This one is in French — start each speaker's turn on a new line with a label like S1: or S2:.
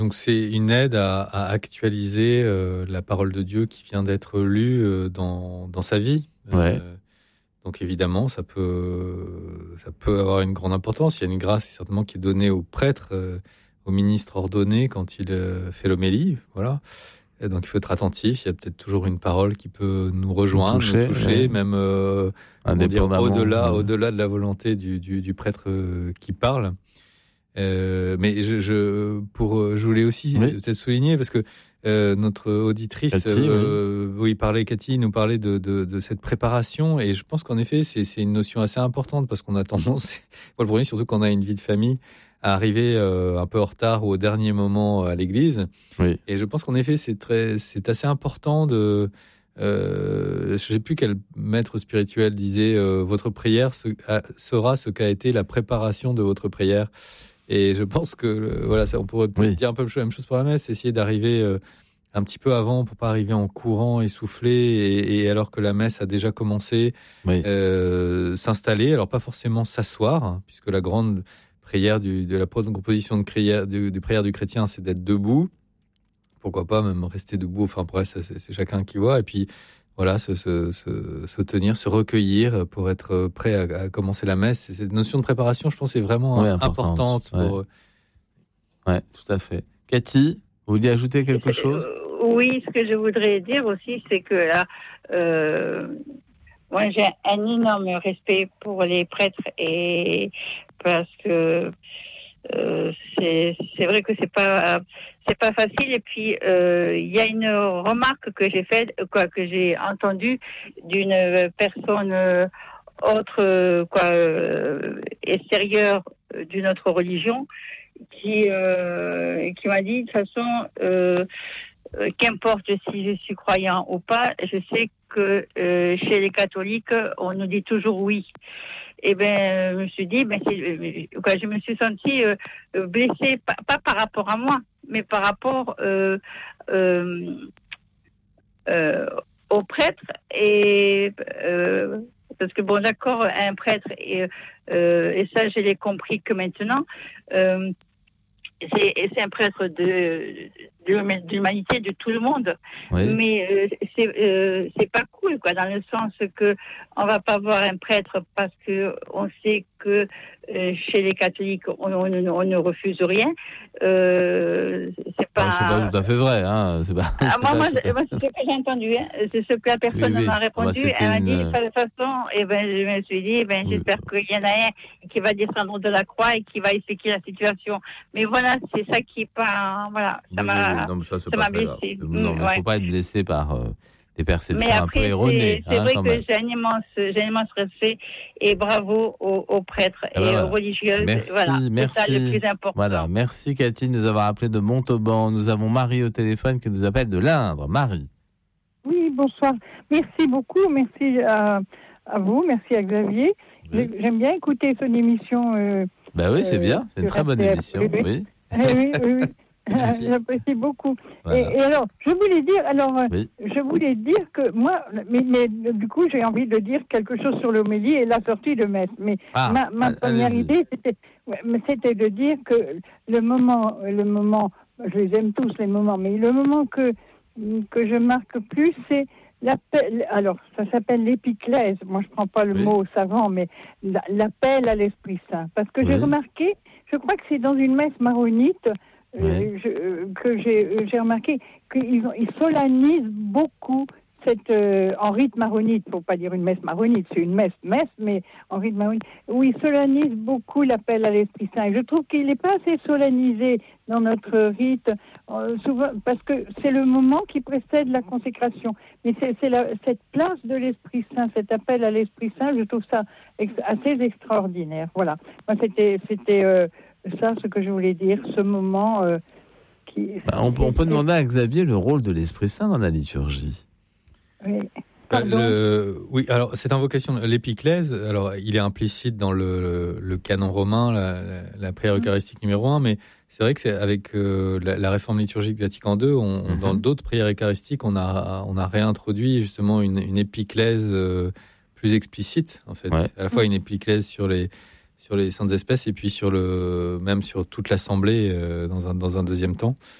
S1: Donc c'est une aide à actualiser la parole de Dieu qui vient d'être lue dans sa vie.
S2: Ouais.
S1: Donc évidemment, ça peut avoir une grande importance. Il y a une grâce certainement qui est donnée au prêtre, au ministre ordonné quand il fait l'homélie. Voilà. Et donc il faut être attentif. Il y a peut-être toujours une parole qui peut nous rejoindre, nous toucher, même au-delà de la volonté du prêtre qui parle. Mais je voulais aussi peut-être souligner parce que notre auditrice Cathy nous parlait de cette préparation, et je pense qu'en effet c'est une notion assez importante parce qu'on a tendance, pour le premier, surtout quand on a une vie de famille, à arriver un peu en retard ou au dernier moment à l'église. Et je pense qu'en effet c'est assez important de je ne sais plus quel maître spirituel disait votre prière sera ce qu'a été la préparation de votre prière. Et je pense que on pourrait peut-être dire un peu la même chose pour la messe, essayer d'arriver un petit peu avant pour pas arriver en courant, essoufflé, et alors que la messe a déjà commencé, s'installer. Alors pas forcément s'asseoir, hein, puisque la grande prière de la proposition de prière du chrétien, c'est d'être debout. Pourquoi pas même rester debout. Enfin après, c'est chacun qui voit. Et puis voilà, se tenir, se recueillir pour être prêt à commencer la messe. Et cette notion de préparation, je pense, est vraiment importante.
S2: Oui, tout à fait. Cathy, vous voulez ajouter quelque chose ?
S3: Oui, ce que je voudrais dire aussi, c'est que là, moi, j'ai un énorme respect pour les prêtres, et parce que c'est vrai que c'est pas facile. Et puis il y a une remarque que j'ai faite, que j'ai entendue d'une personne extérieure d'une autre religion qui m'a dit, de toute façon, qu'importe si je suis croyant ou pas, je sais que chez les catholiques on nous dit toujours oui. Et je me suis dit, je me suis sentie blessée, pas par rapport à moi, mais par rapport au prêtre. Et parce que d'accord, un prêtre, et ça je l'ai compris que maintenant, c'est un prêtre de l'humanité, de tout le monde. Mais c'est pas cool, dans le sens que on va pas voir un prêtre parce que on sait que chez les catholiques on ne refuse rien. C'est pas
S2: tout à fait vrai, hein. C'est pas.
S3: Moi, c'est ce que j'ai entendu, hein. C'est ce que la personne m'a répondu. Elle m'a dit, de toute façon, je me suis dit, j'espère qu'il y en a un qui va descendre de la croix et qui va expliquer la situation. Mais voilà, c'est ça qui est pas, ça m'a blessé.
S2: Non, il ne faut pas être blessé par des perceptions
S3: mais après,
S2: un peu erronées.
S3: C'est vrai que j'ai un immense respect, et bravo aux prêtres et aux religieuses.
S2: Merci.
S3: C'est ça le plus important.
S2: Voilà, merci Cathy de nous avoir appelé de Montauban. Nous avons Marie au téléphone qui nous appelle de l'Indre. Marie.
S4: Oui, bonsoir. Merci beaucoup. Merci à vous. Merci à Xavier. J'aime bien écouter son émission.
S2: Oui, c'est bien. C'est une très bonne émission. Oui.
S4: Oui. J'apprécie beaucoup. Voilà. Et alors, je voulais dire que moi, mais du coup, j'ai envie de dire quelque chose sur l'homélie et la sortie de messe. Mais ma première idée, c'était de dire que le moment, je les aime tous les moments, mais le moment que je marque plus, c'est l'appel. Alors, ça s'appelle l'épiclèse. Moi, je prends pas le mot savant, mais l'appel à l'Esprit Saint. Parce que j'ai remarqué, je crois que c'est dans une messe maronite, que j'ai remarqué qu'ils solennisent beaucoup en rite maronite. Faut pas dire une messe maronite, c'est une messe, mais en rite maronite, où ils solennisent beaucoup l'appel à l'Esprit Saint. Et je trouve qu'il n'est pas assez solennisé dans notre rite, souvent, parce que c'est le moment qui précède la consécration. Mais c'est cette place de l'Esprit Saint, cet appel à l'Esprit Saint, je trouve ça assez extraordinaire. Voilà. Moi, c'était ça, ce que je voulais dire, ce moment
S2: on peut demander à Xavier le rôle de l'Esprit Saint dans la liturgie.
S1: Oui, alors cette invocation, l'épiclèse, alors il est implicite dans le canon romain, la prière eucharistique numéro 1, mais c'est vrai que c'est avec la réforme liturgique de Vatican II, dans d'autres prières eucharistiques, on a réintroduit justement une épiclèse plus explicite, en fait. À la fois une épiclèse sur sur les saintes espèces et puis même sur toute l'assemblée dans un deuxième temps.